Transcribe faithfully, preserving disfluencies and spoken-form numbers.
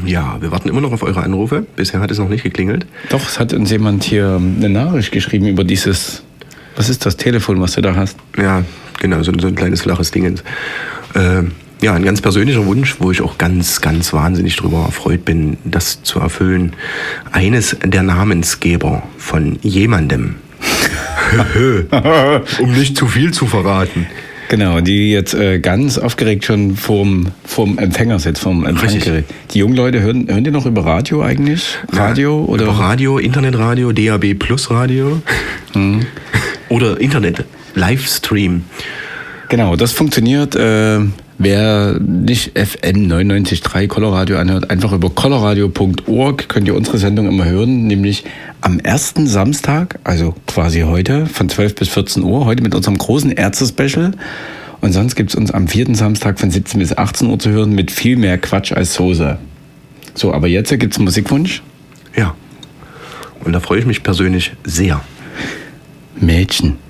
Ja, wir warten immer noch auf eure Anrufe. Bisher hat es noch nicht geklingelt. Doch, es hat uns jemand hier eine Nachricht geschrieben über dieses, was ist das Telefon, was du da hast? Ja, genau, so, so ein kleines flaches Dingens. Äh, ja, ein ganz persönlicher Wunsch, wo ich auch ganz, ganz wahnsinnig drüber erfreut bin, das zu erfüllen. Eines der Namensgeber von jemandem, um nicht zu viel zu verraten. Genau, die jetzt äh, ganz aufgeregt schon vorm, vorm Empfänger sitzt, vorm Empfangsgerät. Die jungen Leute, hören, hören die noch über Radio eigentlich? Radio? Ja, oder? Über Radio, Internetradio, D A B Plus Radio mhm. oder Internet, Livestream. Genau, das funktioniert. Äh, wer nicht F M neunundneunzig Komma drei Coloradio anhört, einfach über coloradio punkt org könnt ihr unsere Sendung immer hören, nämlich am ersten Samstag, also quasi heute, von zwölf bis vierzehn Uhr, heute mit unserem großen Ärzte-Special. Und sonst gibt es uns am vierten Samstag von siebzehn bis achtzehn Uhr zu hören mit viel mehr Quatsch als Soße. So, aber jetzt gibt es einen Musikwunsch. Ja, und da freue ich mich persönlich sehr. Mädchen.